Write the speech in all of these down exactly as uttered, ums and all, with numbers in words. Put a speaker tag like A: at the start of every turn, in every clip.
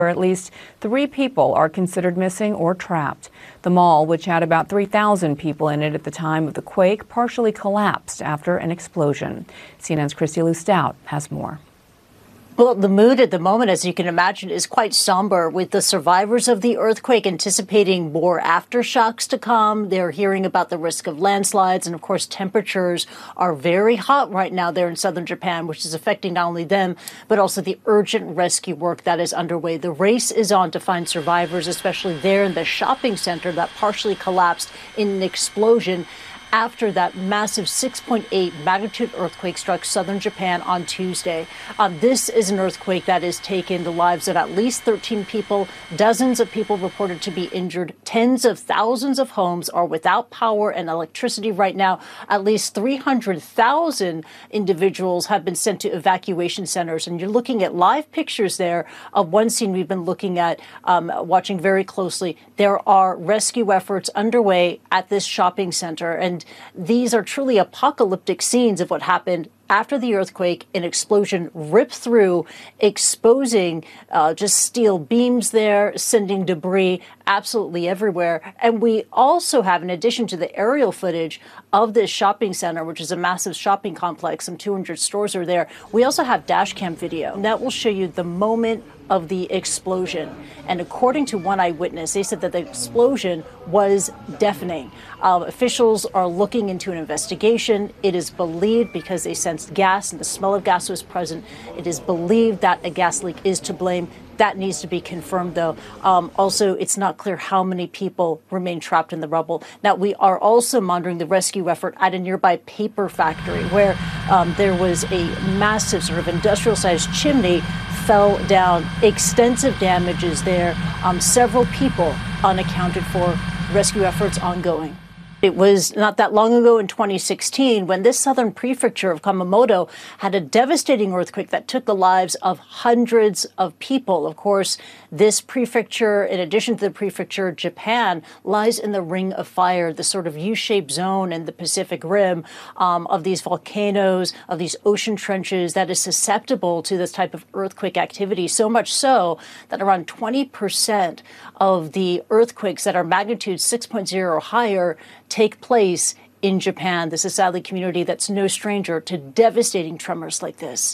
A: where at least three people are considered missing or trapped. The mall, which had about three thousand people in it at the time of the quake, partially collapsed after an explosion. C N N's Christy Lou Stout has more.
B: Well, the mood at the moment, as you can imagine, is quite somber, with the survivors of the earthquake anticipating more aftershocks to come. They're hearing about the risk of landslides. And of course, temperatures are very hot right now there in southern Japan, which is affecting not only them, but also the urgent rescue work that is underway. The race is on to find survivors, especially there in the shopping center that partially collapsed in an explosion after that massive six point eight magnitude earthquake struck southern Japan on Tuesday. Um, this is an earthquake that has taken the lives of at least thirteen people. Dozens of people reported to be injured. Tens of thousands of homes are without power and electricity right now. At least three hundred thousand individuals have been sent to evacuation centers. And you're looking at live pictures there of one scene we've been looking at, um, watching very closely. There are rescue efforts underway at this shopping center. And these are truly apocalyptic scenes of what happened after the earthquake. An explosion ripped through, exposing uh, just steel beams there, sending debris absolutely everywhere. And we also have, in addition to the aerial footage of this shopping center, which is a massive shopping complex, some two hundred stores are there, we also have dash cam video. And that will show you the moment of the explosion. And according to one eyewitness, they said that the explosion was deafening. Uh, officials are looking into an investigation. It is believed, because they sensed gas and the smell of gas was present, it is believed that a gas leak is to blame. That needs to be confirmed, though. Um, also, it's not clear how many people remain trapped in the rubble. Now, we are also monitoring the rescue effort at a nearby paper factory where um, there was a massive sort of industrial-sized chimney fell down. Extensive damages there. Um, several people unaccounted for. Rescue efforts ongoing. It was not that long ago in twenty sixteen when this southern prefecture of Kumamoto had a devastating earthquake that took the lives of hundreds of people. Of course, this prefecture, in addition to the prefecture, Japan, lies in the Ring of Fire, the sort of U-shaped zone in the Pacific Rim um, of these volcanoes, of these ocean trenches that is susceptible to this type of earthquake activity. So much so that around twenty percent of the earthquakes that are magnitude six point zero or higher take place in Japan. This is sadly a community that's no stranger to devastating tremors like this.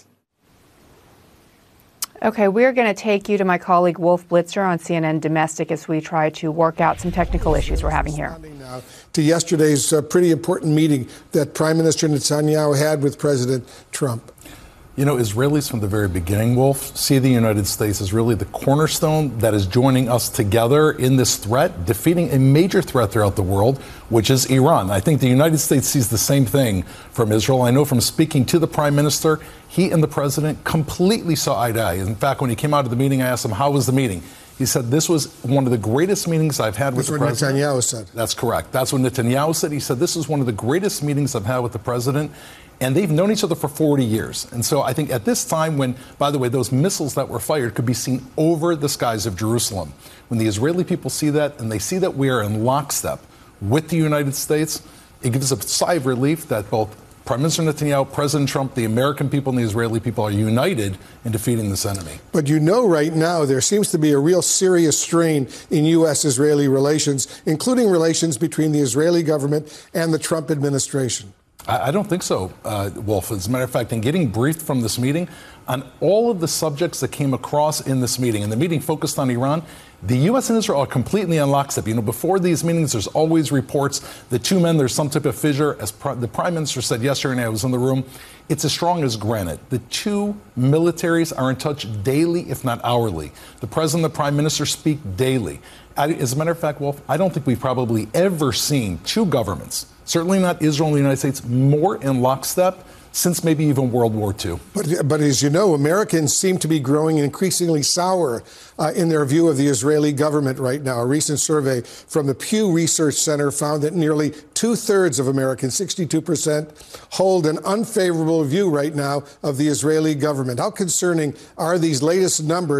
A: Okay, we're going to take you to my colleague Wolf Blitzer on C N N Domestic as we try to work out some technical issues we're having here.
C: Now to yesterday's uh, pretty important meeting that Prime Minister Netanyahu had with President Trump.
D: You know, Israelis from the very beginning, Wolf, see the United States as really the cornerstone that is joining us together in this threat, defeating a major threat throughout the world, which is Iran. I think the United States sees the same thing from Israel. I know from speaking to the prime minister, he and the president completely saw eye to eye. In fact, when he came out of the meeting, I asked him, how was the meeting? He said, this was one of the greatest meetings I've had with
C: That's
D: the president.
C: That's what Netanyahu said.
D: That's correct. That's what Netanyahu said. He said, this is one of the greatest meetings I've had with the president. And they've known each other for forty years. And so I think at this time when, by the way, those missiles that were fired could be seen over the skies of Jerusalem, when the Israeli people see that and they see that we are in lockstep with the United States, it gives a sigh of relief that both Prime Minister Netanyahu, President Trump, the American people and the Israeli people are united in defeating this enemy.
C: But you know right now there seems to be a real serious strain in U S Israeli relations, including relations between the Israeli government and the Trump administration.
D: I don't think so, uh, Wolf. As a matter of fact, in getting briefed from this meeting on all of the subjects that came across in this meeting, and the meeting focused on Iran, the U S and Israel are completely on lockstep. You know, before these meetings, there's always reports the two men, there's some type of fissure. As pr- the prime minister said yesterday, and I was in the room, it's as strong as granite. The two militaries are in touch daily, if not hourly. The president and the prime minister speak daily. As a matter of fact, Wolf, I don't think we've probably ever seen two governments, certainly not Israel and the United States, more in lockstep since maybe even World War Two.
C: But, but as you know, Americans seem to be growing increasingly sour uh, in their view of the Israeli government right now. A recent survey from the Pew Research Center found that nearly two-thirds of Americans, sixty-two percent, hold an unfavorable view right now of the Israeli government. How concerning are these latest numbers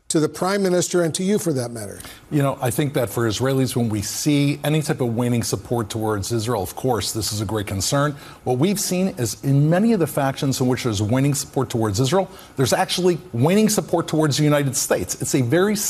C: to the prime minister and to you for that matter?
D: You know, I think that for Israelis, when we see any type of waning support towards Israel, of course, this is a great concern. What we've seen is in many of the factions in which there's waning support towards Israel, there's actually waning support towards the United States. It's a very